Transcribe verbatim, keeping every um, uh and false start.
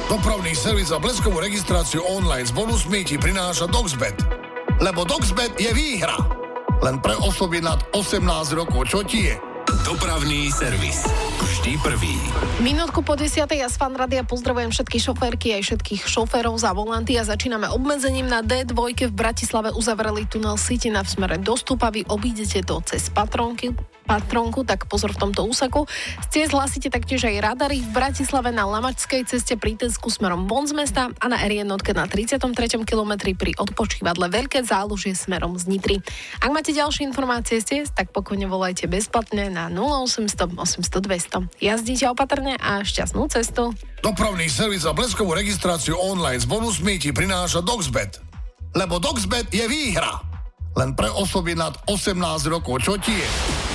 Dopravný servis a bleskovú registráciu online s bonusmi ti prináša Doxbet. Lebo Doxbet je výhra. Len pre osoby nad osemnásť rokov. Čo ti je? Dopravný servis. Vždy prvý. Minútku po desiatej ja z Fan Rádia pozdravujem všetky šoférky aj všetkých šoférov za volanty a začíname obmedzením na dé dva v Bratislave. Uzavreli tunel Sitina v smere do Stupavy. Obídete to cez Patronky. Patronku, tak pozor v tomto úseku. Z ciest hlasíte taktiež aj radary v Bratislave na Lamačskej ceste pri Tensku smerom von z mesta a na er jeden na tridsiatom treťom kilometri pri odpočívadle Veľké Zálužie smerom z Nitry. Ak máte ďalšie informácie z ciest, tak pokojne volajte bezplatne na nula osemsto osemsto dvesto. Jazdíte opatrne a šťastnú cestu. Dopravný servis a bleskovú registráciu online s bonusmi ti prináša Doxbet. Lebo Doxbet je výhra. Len pre osoby nad osemnásť rokov. Čo ti je?